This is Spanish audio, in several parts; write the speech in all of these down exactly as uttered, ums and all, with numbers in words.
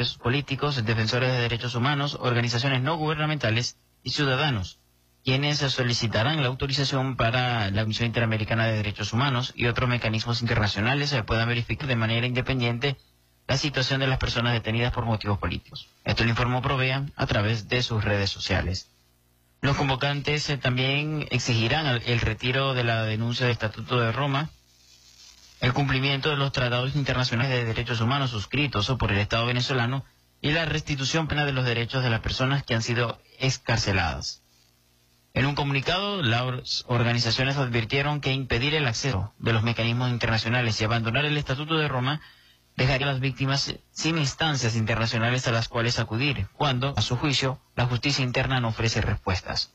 presos políticos, defensores de derechos humanos, organizaciones no gubernamentales y ciudadanos, quienes solicitarán la autorización para la Comisión Interamericana de Derechos Humanos y otros mecanismos internacionales que puedan verificar de manera independiente la situación de las personas detenidas por motivos políticos. Esto lo informó Provea a través de sus redes sociales. Los convocantes eh, también exigirán el, el retiro de la denuncia del Estatuto de Roma, el cumplimiento de los tratados internacionales de derechos humanos suscritos por el Estado venezolano y la restitución plena de los derechos de las personas que han sido excarceladas. En un comunicado, las organizaciones advirtieron que impedir el acceso de los mecanismos internacionales y abandonar el Estatuto de Roma dejaría a las víctimas sin instancias internacionales a las cuales acudir, cuando, a su juicio, la justicia interna no ofrece respuestas.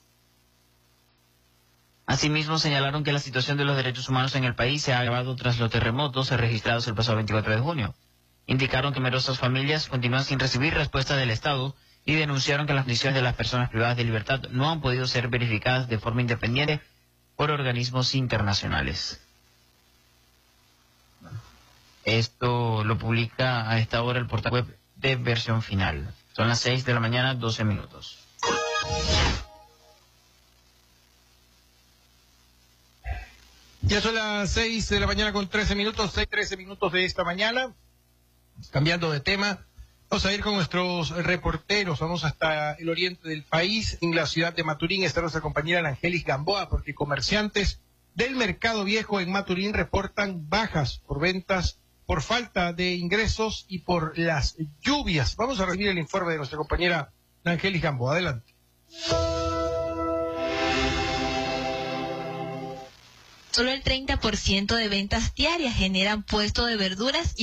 Asimismo, señalaron que la situación de los derechos humanos en el país se ha agravado tras los terremotos registrados el pasado veinticuatro de junio. Indicaron que numerosas familias continúan sin recibir respuesta del Estado y denunciaron que las condiciones de las personas privadas de libertad no han podido ser verificadas de forma independiente por organismos internacionales. Esto lo publica a esta hora el portal web de Versión Final. Son las seis de la mañana, doce minutos. Ya son las seis de la mañana con trece minutos, seis, trece minutos de esta mañana. Cambiando de tema, vamos a ir con nuestros reporteros, vamos hasta el oriente del país, en la ciudad de Maturín. Está nuestra compañera Ángelis Gamboa, porque comerciantes del Mercado Viejo en Maturín reportan bajas por ventas, por falta de ingresos y por las lluvias. Vamos a recibir el informe de nuestra compañera Ángelis Gamboa. Adelante. Solo el treinta por ciento de ventas diarias generan puestos de verduras y